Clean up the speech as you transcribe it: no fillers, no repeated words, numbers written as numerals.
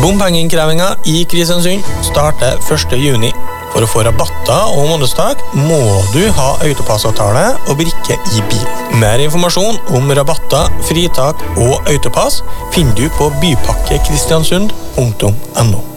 Bompengeinnkrevingen i Kristiansund starter 1. juni. For å få rabatter og månedstak må du ha autopassavtale og brikke i bil. Mer informasjon om rabatter, fritak og autopass finner du på bypakkekristiansund.no.